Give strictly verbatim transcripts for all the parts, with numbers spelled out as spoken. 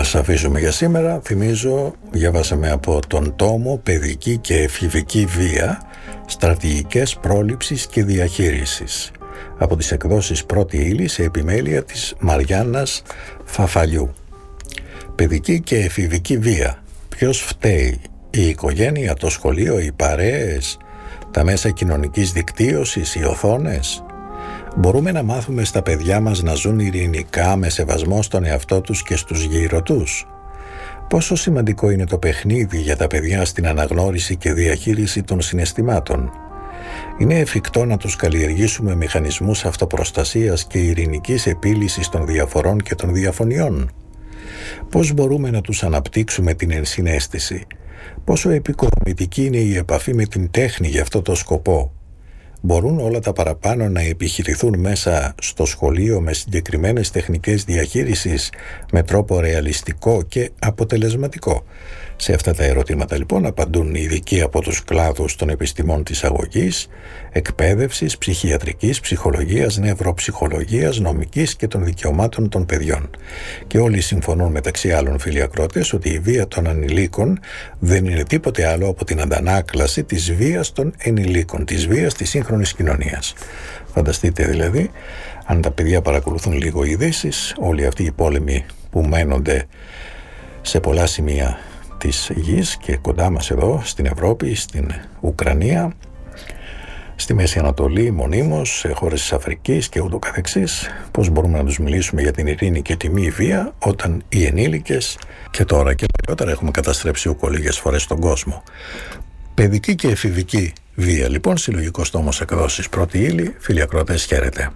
σας αφήσουμε για σήμερα. Θυμίζω, διαβάσαμε από τον τόμο «Παιδική και εφηβική βία, στρατηγικές πρόληψης και διαχείρισης», από τις εκδόσεις Πρώτη Ύλη, σε επιμέλεια της Μαριάννας Φαφαλιού. Παιδική και εφηβική βία. Ποιος φταίει? Η οικογένεια, το σχολείο, οι παρέες, τα μέσα κοινωνικής δικτύωσης, οι οθόνες? Μπορούμε να μάθουμε στα παιδιά μας να ζουν ειρηνικά με σεβασμό στον εαυτό τους και στους γύρω τους? Πόσο σημαντικό είναι το παιχνίδι για τα παιδιά στην αναγνώριση και διαχείριση των συναισθημάτων? Είναι εφικτό να τους καλλιεργήσουμε μηχανισμούς αυτοπροστασίας και ειρηνικής επίλυσης των διαφορών και των διαφωνιών? Πώς μπορούμε να τους αναπτύξουμε την ενσυναίσθηση? Πόσο επικοδομητική είναι η επαφή με την τέχνη για αυτό το σκοπό? Μπορούν όλα τα παραπάνω να επιχειρηθούν μέσα στο σχολείο με συγκεκριμένες τεχνικές διαχείρισης με τρόπο ρεαλιστικό και αποτελεσματικό? Σε αυτά τα ερωτήματα λοιπόν απαντούν οι ειδικοί από τους κλάδους των επιστημών της αγωγής, εκπαίδευσης, ψυχιατρικής, ψυχολογίας, νευροψυχολογίας, νομικής και των δικαιωμάτων των παιδιών. Και όλοι συμφωνούν, μεταξύ άλλων φίλοι ακρότες, ότι η βία των ανηλίκων δεν είναι τίποτε άλλο από την αντανάκλαση της βίας των ενηλίκων, της βίας της σύγχρονης κοινωνίας. Φανταστείτε δηλαδή, αν τα παιδιά παρακολουθούν λίγο ειδήσεις, όλοι αυτοί οι πόλεμοι που μένονται σε πολλά σημεία της γης και κοντά μας εδώ στην Ευρώπη, στην Ουκρανία, στη Μέση Ανατολή μονίμως, σε χώρες της Αφρικής και ούτω καθεξής, πώς μπορούμε να τους μιλήσουμε για την ειρήνη και τη μη βία όταν οι ενήλικες και τώρα και παλιότερα έχουμε καταστρέψει ούκο λίγες φορές τον κόσμο? Παιδική και εφηβική βία λοιπόν, συλλογικός τόμος, εκδόσεις Πρώτη Ύλη. Φίλοι ακροατές, χαίρετε.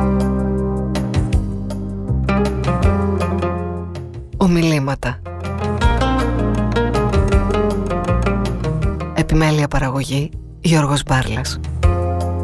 Ομιλήματα. Επιμέλεια παραγωγή Γιώργος Μπάρλας.